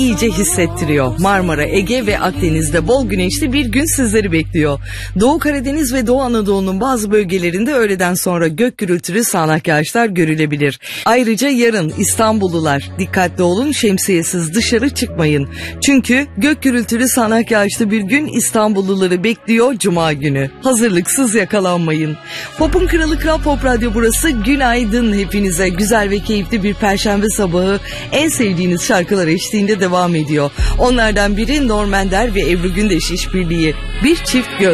iyice hissettiriyor. Marmara, Ege ve Akdeniz'de bol güneşli bir gün sizleri bekliyor. Doğu Karadeniz ve Doğu Anadolu'nun bazı bölgelerinde öğleden sonra gök gürültülü sağanak yağışlar görülebilir. Ayrıca yarın İstanbullular dikkatli olun, şemsiyesiz dışarı çıkmayın. Çünkü gök gürültülü sağanak yağışlı bir gün İstanbulluları bekliyor Cuma günü. Hazırlıksız yakalanmayın. Pop'un kralı Kral Pop Radyo burası. Günaydın hepinize. Güzel ve keyifli bir perşembe sabahı en sevdiğiniz şarkılar eşliğinde devam ediyor. Onlardan biri Norm Ender ve Ebru Gündeş işbirliği. Bir çift göz.